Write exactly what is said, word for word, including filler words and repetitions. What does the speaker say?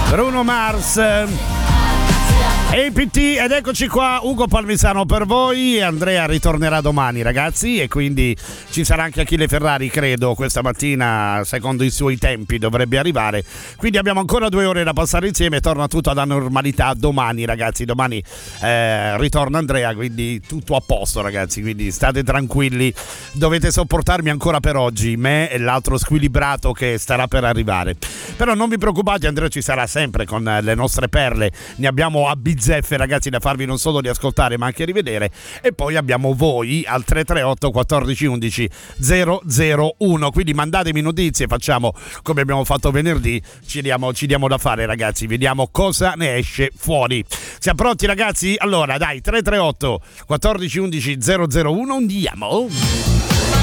Bruno Mars, A P T, ed eccoci qua, Ugo Palmisano per voi. Andrea ritornerà domani, ragazzi, e quindi ci sarà anche Achille Ferrari, credo, questa mattina, secondo i suoi tempi dovrebbe arrivare. Quindi abbiamo ancora due ore da passare insieme, torna tutto alla normalità domani, ragazzi. Domani eh, ritorna Andrea, quindi tutto a posto, ragazzi, quindi state tranquilli, dovete sopportarmi ancora per oggi, me e l'altro squilibrato che starà per arrivare. Però non vi preoccupate, Andrea ci sarà sempre con le nostre perle, ne abbiamo a bizzeffe, ragazzi, da farvi non solo riascoltare ma anche rivedere. E poi abbiamo voi al tre tre otto quattordici undici zero zero uno, quindi mandatemi notizie, facciamo come abbiamo fatto venerdì, ci diamo, ci diamo da fare, ragazzi, vediamo cosa ne esce fuori. Siamo pronti, ragazzi? Allora dai, tre tre otto quattordici undici zero zero uno, andiamo.